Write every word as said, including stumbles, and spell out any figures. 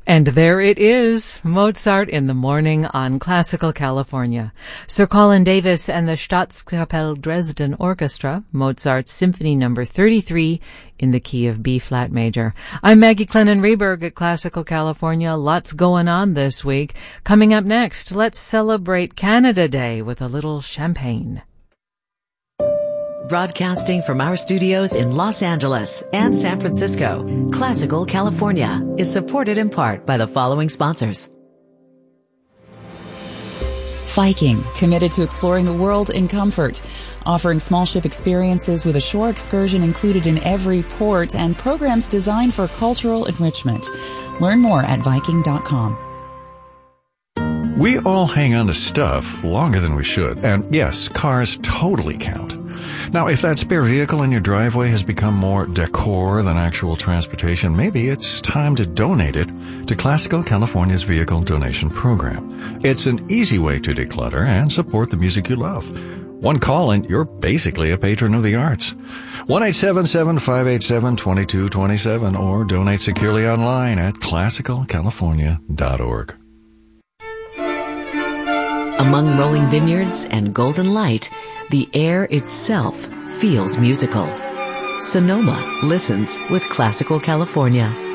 And there it is, Mozart in the Morning on Classical California. Sir Colin Davis and the Staatskapelle Dresden Orchestra, Mozart's Symphony Number thirty-three in the key of B-flat major. I'm Maggie Clennon-Reberg at Classical California. Lots going on this week. Coming up next, let's celebrate Canada Day with a little champagne. Broadcasting from our studios in Los Angeles and San Francisco, Classical California is supported in part by the following sponsors. Viking, committed to exploring the world in comfort, offering small ship experiences with a shore excursion included in every port and programs designed for cultural enrichment. Learn more at Viking dot com. We all hang on to stuff longer than we should, and yes, cars totally count. Now, if that spare vehicle in your driveway has become more decor than actual transportation, maybe it's time to donate it to Classical California's Vehicle Donation Program. It's an easy way to declutter and support the music you love. One call and you're basically a patron of the arts. one eight seven seven, five eight seven, two two two seven or donate securely online at classical california dot org. Among rolling vineyards and golden light, the air itself feels musical. Sonoma listens with Classical California.